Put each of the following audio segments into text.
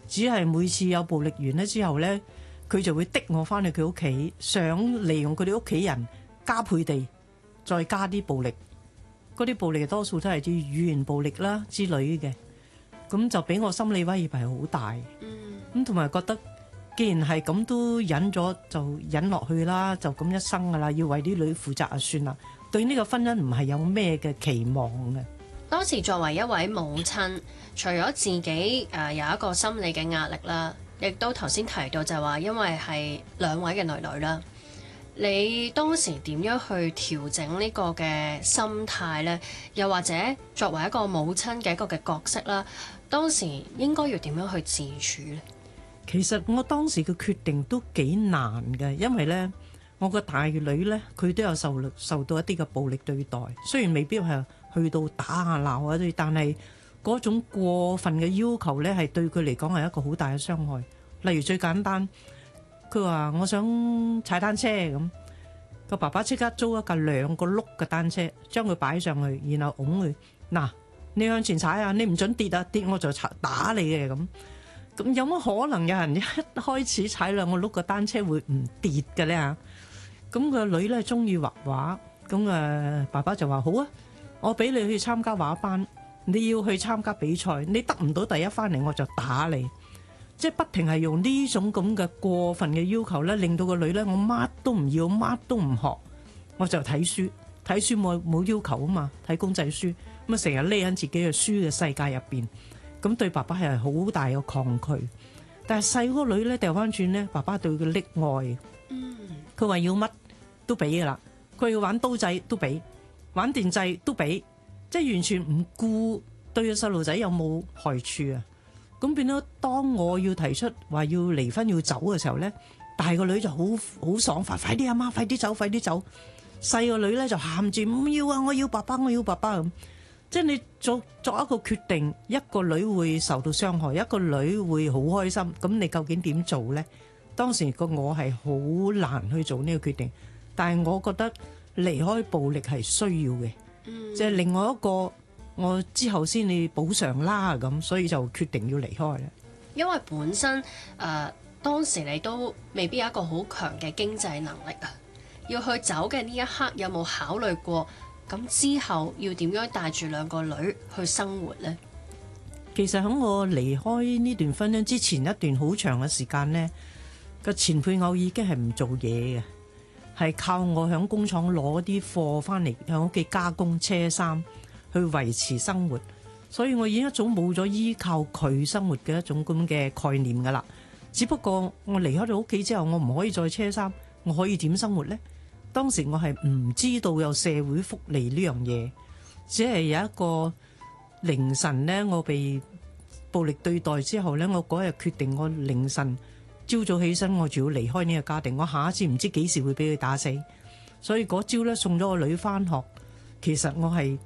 只係每次有暴力完咧之後咧，佢就會逼我翻去佢屋企，想利用佢哋屋企人加倍地再加啲暴力。嗰啲暴力多數都係啲語言暴力啦之類嘅，咁就俾我心理威脅係好大。咁同埋覺得既然係咁都忍咗，就忍落去啦，就咁一生噶啦，要為啲女負責就算啦。對呢個婚姻唔係有咩嘅期望嘅。 當時作為一位母親，除咗自己有一個心理嘅壓力啦，亦都頭先提到就話因為係兩位嘅女女啦，你當時點樣去調整呢個嘅心態呢？又或者作為一個母親嘅一個嘅角色啦，當時應該要點樣去自處呢？ 其實我當時嘅決定都幾難嘅，因為呢，我個大女呢，佢都有受到一啲嘅暴力對待，雖然未必係去到打啊鬧啊啲，但係嗰種過分嘅要求呢，係對佢嚟講係一個好大嘅傷害。例如最簡單，佢話我想踩單車咁，個爸爸即刻租一架2個轆嘅單車，將佢擺上去，然後拱佢，嗱，你向前踩啊，你唔准跌啊，跌我就打你嘅咁。咁有乜可能有人一開始踩2個轆嘅單車會唔跌嘅咧嚇？咁個女咧中意畫畫，咁爸爸就話好啊，我俾你去參加畫班，你要去參加比賽，你得唔到第一翻嚟我就打你。即係不停係用呢種咁嘅過分嘅要求咧，令到個女咧我乜都唔要，乜都唔學，我就睇書，睇書冇要求啊嘛，睇公仔書，咁啊成日匿喺自己嘅書嘅世界入邊。咁對爸爸係好大嘅抗拒，但係細個女咧掉翻轉咧，爸爸對佢溺愛，佢話要乜都俾噶啦，佢要玩刀仔都俾，玩電掣都俾，即係完全唔顧對個細路仔有冇害處啊！咁變咗，當我要提出話要離婚要走嘅時候咧，大個女就好爽快，快啲阿媽，快啲走，快啲走！細個女咧就喊住唔要啊，我要爸爸，我要爸爸咁。即係你作一個決定，一個女會受到傷害，一個女會好開心，咁你究竟點做呢？當時個我係好難去做呢個決定，但係我覺得離開暴力係需要嘅，即係另外一個我之後先至補償啦，咁所以就決定要離開啦。 因為本身當時你都未必有一個好強嘅經濟能力啊，要去走嘅呢一刻有冇考慮過？咁之後要點樣帶住2個女去生活呢？ 其實喺我離開呢段婚姻之前一段好長嘅時間呢，個前配偶已經係唔做嘢嘅，係靠我喺工廠攞啲貨翻嚟喺屋企加工車衫去維持生活，所以我已經一種冇咗依靠佢生活嘅一種咁嘅概念噶啦。只不過我離開咗屋企之後，我唔可以再車衫，我可以點生活呢？當時我係唔知道有社會福利呢樣嘢，只係有一個凌晨呢，我被暴力對待之後呢，我嗰日決定我凌晨朝早起身，我就要離開呢個家庭，我下一次唔知幾時會俾佢打死，所以嗰朝呢，送咗個女翻學。其實我係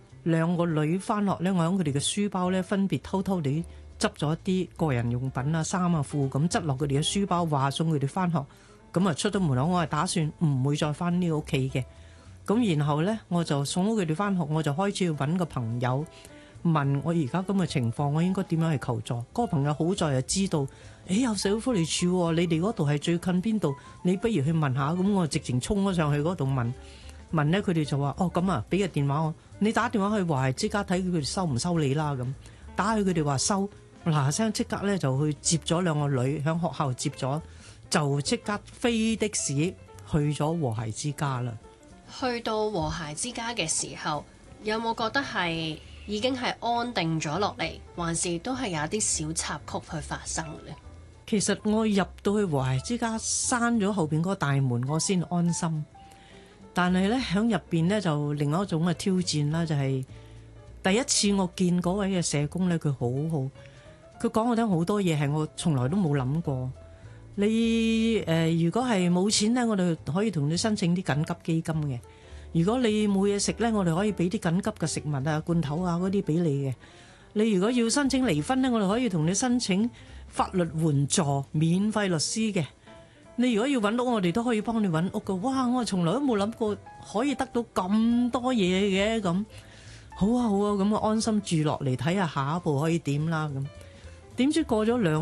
2個女翻學呢，我喺佢哋嘅書包呢，分別偷偷地執咗一啲個人用品啊、衫啊、褲咁執落佢哋嘅書包，話送佢哋翻學。咁啊出到門口，我係打算唔會再翻呢個屋企嘅。咁然後呢，我就送咗佢哋翻學，我就開始要揾個朋友問我而家咁嘅情況，我應該點樣去求助？嗰個朋友好在就知道，有社會福利處喎，你哋嗰度係最近邊度？你不如去問下。咁我直情衝咗上去嗰度問呢，佢哋就話：哦咁啊，俾個電話我，你打電話去華裔之家睇佢哋收唔收你啦。咁打去佢哋話收，嗱聲即刻呢就去接咗2個女喺學校接咗。就即刻飛的士去咗和諧之家啦。 去到和諧之家嘅時候，有冇覺得係已經係安定咗落嚟，還是都係有啲小插曲去發生嘅呢？ 其實我入到去和諧之家，閂咗後邊嗰個大門，我先安心。但係呢，喺入邊呢，就另外一種嘅挑戰啦，就係第一次我見嗰位嘅社工呢，佢好好，佢講我聽好多嘢係我從來都冇諗過。你如果係冇錢咧，我哋可以同你申請啲緊急基金嘅。如果你冇嘢食咧，我哋可以俾啲緊急嘅食物啊、罐頭啊嗰啲俾你嘅。你如果要申請離婚咧，我哋可以同你申請法律援助、免費律師嘅。你如果要揾屋，我哋都可以幫你揾屋嘅。哇！我從來都冇諗過可以得到咁多嘢嘅咁。好啊好啊，咁我安心住落嚟睇下下一步可以點啦咁。點知過咗2